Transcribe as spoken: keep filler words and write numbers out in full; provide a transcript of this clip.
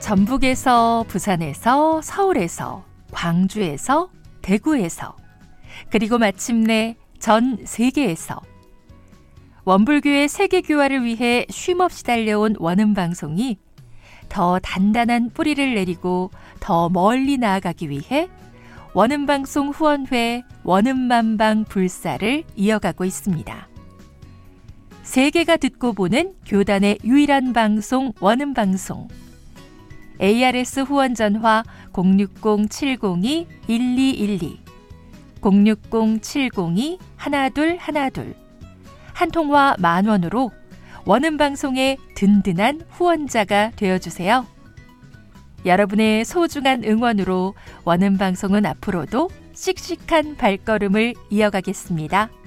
전북에서, 부산에서, 서울에서, 광주에서, 대구에서, 그리고 마침내 전 세계에서 원불교의 세계교화를 위해 쉼없이 달려온 원음방송이 더 단단한 뿌리를 내리고 더 멀리 나아가기 위해 원음방송 후원회 원음만방 불사를 이어가고 있습니다. 세계가 듣고 보는 교단의 유일한 방송 원음방송. 에이알에스 후원 전화 공육공 칠공이 일이일이, 공육공 칠공이 일이일이, 한 통화 만 원으로 원음방송의 든든한 후원자가 되어주세요. 여러분의 소중한 응원으로 원음방송은 앞으로도 씩씩한 발걸음을 이어가겠습니다.